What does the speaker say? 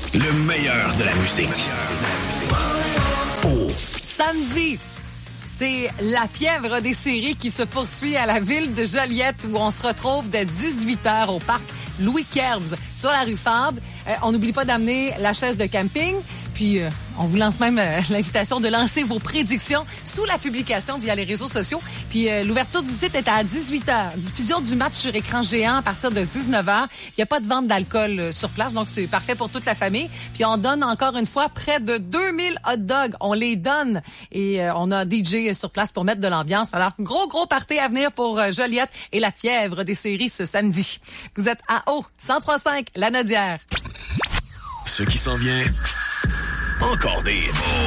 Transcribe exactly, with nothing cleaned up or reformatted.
Le meilleur de la musique. Oh. Samedi, c'est la fièvre des séries qui se poursuit à la ville de Joliette où on se retrouve dès dix-huit heures au parc Louis Querbes sur la rue Fabre. Euh, on n'oublie pas d'amener la chaise de camping. Puis, euh, on vous lance même euh, l'invitation de lancer vos prédictions sous la publication via les réseaux sociaux. Puis, euh, l'ouverture du site est à dix-huit heures. Diffusion du match sur écran géant à partir de dix-neuf heures. Il n'y a pas de vente d'alcool euh, sur place, donc c'est parfait pour toute la famille. Puis, on donne encore une fois près de deux mille hot dogs. On les donne et euh, on a D J sur place pour mettre de l'ambiance. Alors, gros, gros party à venir pour euh, Joliette et la fièvre des séries ce samedi. Vous êtes à haut, cent trois virgule cinq, La Nodière. Ce qui s'en vient... Encore des hits.